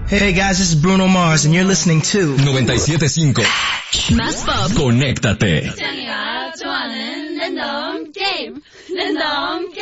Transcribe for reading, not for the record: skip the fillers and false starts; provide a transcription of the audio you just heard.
Hey guys, this is Bruno Mars and you're listening to 97.5 Más Pop. Conéctate. 짱이가 좋아하는 랜덤 게임.